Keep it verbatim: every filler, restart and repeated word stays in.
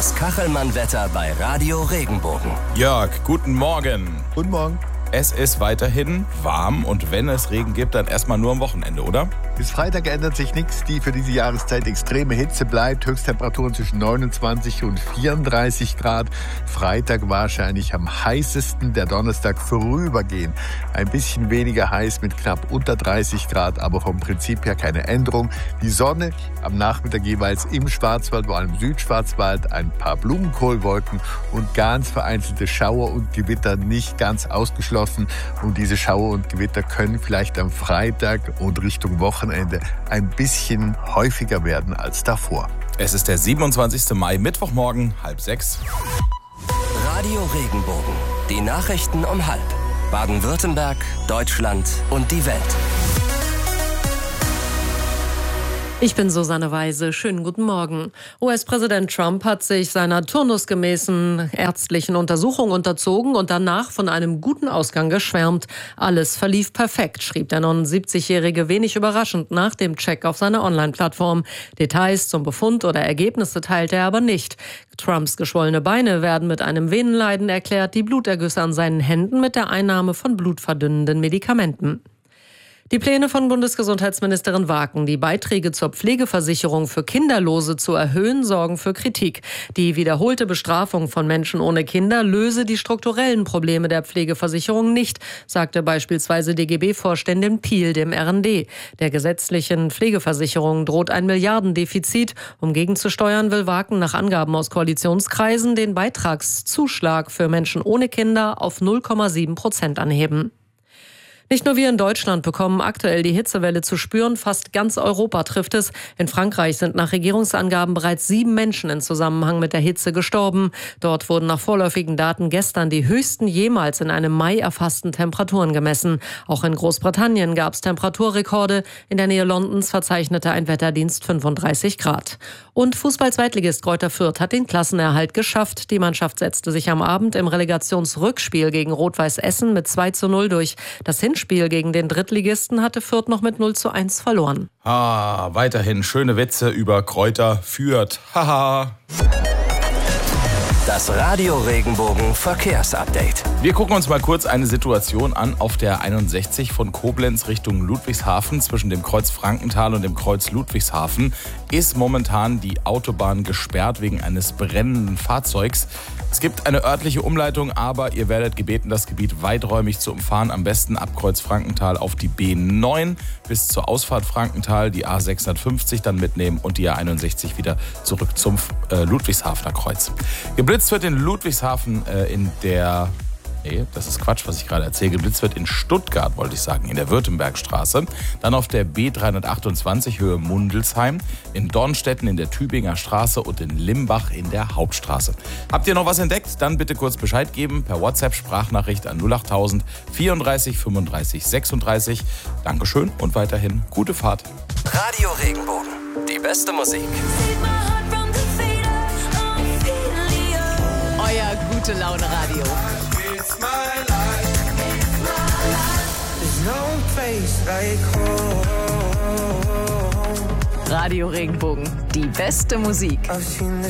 Das Kachelmann-Wetter bei Radio Regenbogen. Jörg, guten Morgen. Guten Morgen. Es ist weiterhin warm und wenn es Regen gibt, dann erstmal nur am Wochenende, oder? Bis Freitag ändert sich nichts. Die für diese Jahreszeit extreme Hitze bleibt. Höchsttemperaturen zwischen neunundzwanzig und vierunddreißig Grad. Freitag wahrscheinlich am heißesten. Der Donnerstag vorübergehend ein bisschen weniger heiß mit knapp unter dreißig Grad, aber vom Prinzip her keine Änderung. Die Sonne am Nachmittag jeweils im Schwarzwald, vor allem Südschwarzwald, ein paar Blumenkohlwolken und ganz vereinzelte Schauer und Gewitter nicht ganz ausgeschlossen. Und diese Schauer und Gewitter können vielleicht am Freitag und Richtung Wochenende ein bisschen häufiger werden als davor. Es ist der siebenundzwanzigster Mai, Mittwochmorgen, halb sechs. Radio Regenbogen. Die Nachrichten um halb. Baden-Württemberg, Deutschland und die Welt. Ich bin Susanne Weise. Schönen guten Morgen. U S-Präsident Trump hat sich seiner turnusgemäßen ärztlichen Untersuchung unterzogen und danach von einem guten Ausgang geschwärmt. Alles verlief perfekt, schrieb der neunundsiebzigjährige wenig überraschend nach dem Check auf seiner Online-Plattform. Details zum Befund oder Ergebnisse teilte er aber nicht. Trumps geschwollene Beine werden mit einem Venenleiden erklärt, die Blutergüsse an seinen Händen mit der Einnahme von blutverdünnenden Medikamenten. Die Pläne von Bundesgesundheitsministerin Waken, die Beiträge zur Pflegeversicherung für Kinderlose zu erhöhen, sorgen für Kritik. Die wiederholte Bestrafung von Menschen ohne Kinder löse die strukturellen Probleme der Pflegeversicherung nicht, sagte beispielsweise D G B-Vorständin Piel dem R N D. Der gesetzlichen Pflegeversicherung droht ein Milliardendefizit. Um gegenzusteuern, will Waken nach Angaben aus Koalitionskreisen den Beitragszuschlag für Menschen ohne Kinder auf null Komma sieben Prozent anheben. Nicht nur wir in Deutschland bekommen aktuell die Hitzewelle zu spüren, fast ganz Europa trifft es. In Frankreich sind nach Regierungsangaben bereits sieben Menschen in Zusammenhang mit der Hitze gestorben. Dort wurden nach vorläufigen Daten gestern die höchsten jemals in einem Mai erfassten Temperaturen gemessen. Auch in Großbritannien gab es Temperaturrekorde. In der Nähe Londons verzeichnete ein Wetterdienst fünfunddreißig Grad. Und Fußball-Zweitligist Greuther Fürth hat den Klassenerhalt geschafft. Die Mannschaft setzte sich am Abend im Relegationsrückspiel gegen Rot-Weiß Essen mit zwei zu null durch. Das Hinspiel gegen den Drittligisten hatte Fürth noch mit null zu eins verloren. Ah, weiterhin schöne Witze über Greuther Fürth. Haha. Das Radio Regenbogen Verkehrsupdate. Wir gucken uns mal kurz eine Situation an auf der einundsechzig von Koblenz Richtung Ludwigshafen. Zwischen dem Kreuz Frankenthal und dem Kreuz Ludwigshafen ist momentan die Autobahn gesperrt wegen eines brennenden Fahrzeugs. Es gibt eine örtliche Umleitung, aber ihr werdet gebeten, das Gebiet weiträumig zu umfahren. Am besten ab Kreuz Frankenthal auf die B neun bis zur Ausfahrt Frankenthal, die A sechshundertfünfzig dann mitnehmen und die A einundsechzig wieder zurück zum äh, Ludwigshafener Kreuz. Geblitzt wird in Ludwigshafen äh, in der... Nee, das ist Quatsch, was ich gerade erzähle. Geblitzt wird in Stuttgart, wollte ich sagen, in der Württembergstraße. Dann auf der B dreihundertachtundzwanzig Höhe Mundelsheim, in Dornstetten in der Tübinger Straße und in Limbach in der Hauptstraße. Habt ihr noch was entdeckt? Dann bitte kurz Bescheid geben per WhatsApp-Sprachnachricht an null acht null null vierunddreißig fünfunddreißig sechsunddreißig. Dankeschön und weiterhin gute Fahrt. Radio Regenbogen. Die beste Musik. Euer Gute-Laune-Radio. Radio Regenbogen, die beste Musik.